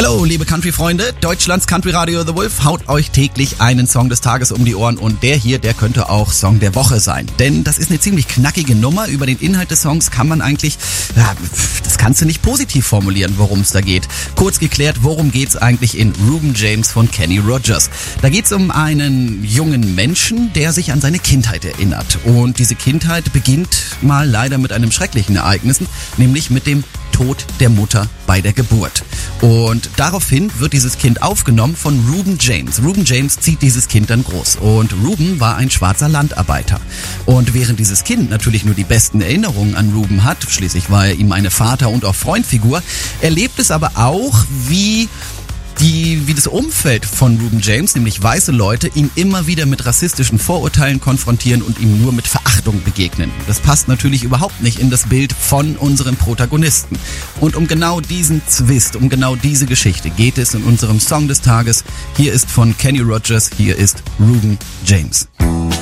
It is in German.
Hallo, liebe Country-Freunde, Deutschlands Country-Radio The Wolf haut euch täglich einen Song des Tages um die Ohren und der hier, der könnte auch Song der Woche sein. Denn das ist eine ziemlich knackige Nummer. Über den Inhalt des Songs kann man eigentlich, das kannst du nicht positiv formulieren, worum es da geht. Kurz geklärt, worum geht's eigentlich in Reuben James von Kenny Rogers? Da geht's um einen jungen Menschen, der sich an seine Kindheit erinnert. Und diese Kindheit beginnt mal leider mit einem schrecklichen Ereignis, nämlich mit dem Tod der Mutter bei der Geburt. Und daraufhin wird dieses Kind aufgenommen von Reuben James. Reuben James zieht dieses Kind dann groß. Und Reuben war ein schwarzer Landarbeiter. Und während dieses Kind natürlich nur die besten Erinnerungen an Reuben hat, schließlich war er ihm eine Vater- und auch Freundfigur, erlebt es aber auch, wie das Umfeld von Reuben James, nämlich weiße Leute, ihn immer wieder mit rassistischen Vorurteilen konfrontieren und ihm nur mit Verachtung begegnen. Das passt natürlich überhaupt nicht in das Bild von unserem Protagonisten. Und um genau diesen Zwist, um genau diese Geschichte geht es in unserem Song des Tages. Hier ist von Kenny Rogers, hier ist Reuben James.